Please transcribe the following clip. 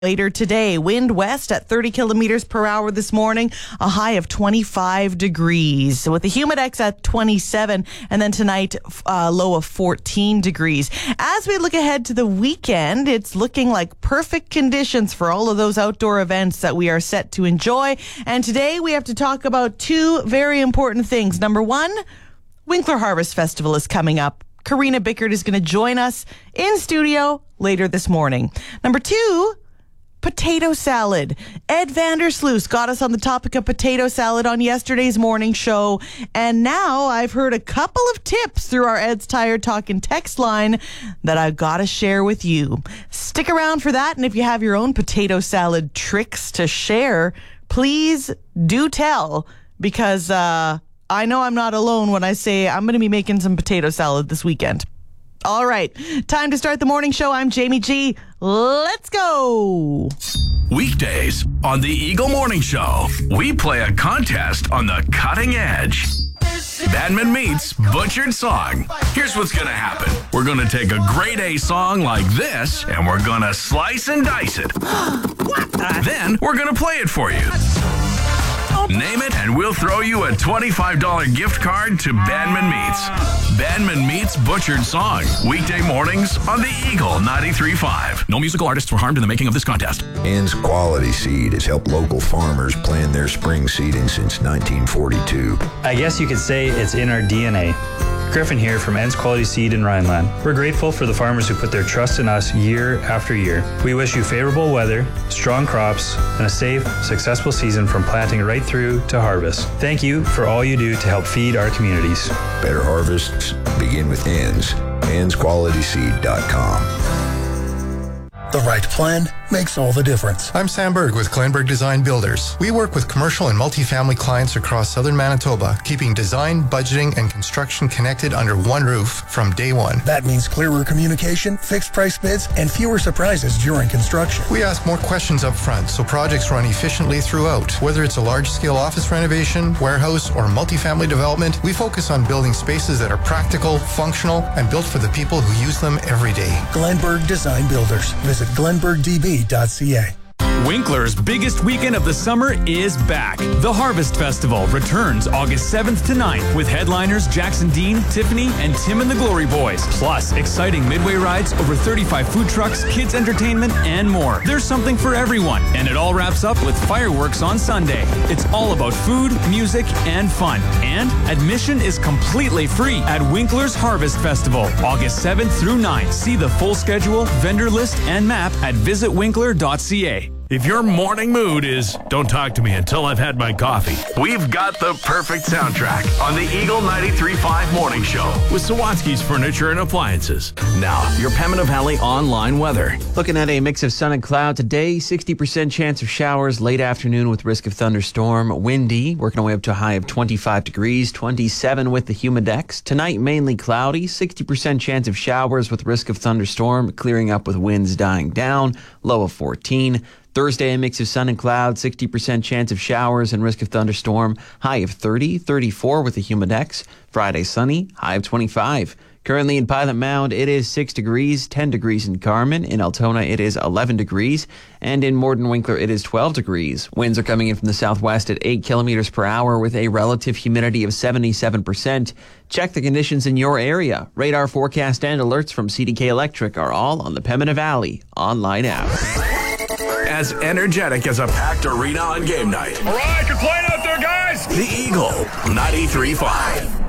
Later today, wind west at 30 kilometers per hour this morning, a high of 25 degrees with the humidex at 27, and then tonight, low of 14 degrees. As we look ahead to the weekend, it's looking like perfect conditions for all of those outdoor events that we are set to enjoy. And today we have to talk about two very important things. Number one, Winkler Harvest Festival is coming up. Karina Bickert is going to join us in studio later this morning. Number two, potato salad. Ed Vandersloot got us on the topic of potato salad on yesterday's morning show. And now I've heard a couple of tips through our Ed's Tire Talkin' text line that I've got to share with you. Stick around for that. And if you have your own potato salad tricks to share, please do tell, because I know I'm not alone when I say I'm going to be making some potato salad this weekend. All right, time to start the morning show. I'm Jamie G. Let's go. Weekdays on the Eagle Morning Show, we play a contest on the cutting edge. Badman meets Butchered Song. Here's what's going to happen. We're going to take a grade A song like this, and we're going to slice and dice it. Then we're going to play it for you. Name it, and we'll throw you a $25 gift card to Badman Meats. Badman Meets Butchered Song. Weekday mornings on the Eagle 93.5. No musical artists were harmed in the making of this contest. Ann's Quality Seed has helped local farmers plan their spring seeding since 1942. I guess you could say it's in our DNA. Griffin here from Ann's Quality Seed in Rhineland. We're grateful for the farmers who put their trust in us year after year. We wish you favorable weather, strong crops, and a safe, successful season from planting right through to harvest. Thank you for all you do to help feed our communities. Better harvests begin with Ann's. Ann'sQualitySeed.com. The right plan makes all the difference. I'm Sam Berg with Glenberg Design Builders. We work with commercial and multifamily clients across southern Manitoba, keeping design, budgeting, and construction connected under one roof from day one. That means clearer communication, fixed price bids, and fewer surprises during construction. We ask more questions up front so projects run efficiently throughout. Whether it's a large-scale office renovation, warehouse, or multifamily development, we focus on building spaces that are practical, functional, and built for the people who use them every day. Glenberg Design Builders. Visit glenbergdb.ca. Winkler's biggest weekend of the summer is back. The Harvest Festival returns August 7th to 9th with headliners Jackson Dean, Tiffany, and Tim and the Glory Boys. Plus, exciting midway rides, over 35 food trucks, kids entertainment, and more. There's something for everyone, and it all wraps up with fireworks on Sunday. It's all about food, music, and fun. And admission is completely free at Winkler's Harvest Festival, August 7th through 9th. See the full schedule, vendor list, and map at visitwinkler.ca. If your morning mood is, don't talk to me until I've had my coffee, we've got the perfect soundtrack on the Eagle 93.5 Morning Show with Sawatsky's Furniture and Appliances. Now, your Pembina Valley online weather. Looking at a mix of sun and cloud today, 60% chance of showers late afternoon with risk of thunderstorm. Windy, working our way up to a high of 25 degrees, 27 with the humidex. Tonight, mainly cloudy, 60% chance of showers with risk of thunderstorm, clearing up with winds dying down, low of 14. Thursday, a mix of sun and clouds, 60% chance of showers and risk of thunderstorm, high of 30, 34 with the humidex. Friday, sunny, high of 25. Currently in Pilot Mound, it is 6 degrees, 10 degrees in Carman. In Altona, it is 11 degrees. And in Morden Winkler, it is 12 degrees. Winds are coming in from the southwest at 8 kilometers per hour with a relative humidity of 77%. Check the conditions in your area. Radar forecast and alerts from CDK Electric are all on the Pembina Valley online app. As energetic as a packed arena on game night. All right, you're playing out there, guys. The Eagle 93.5.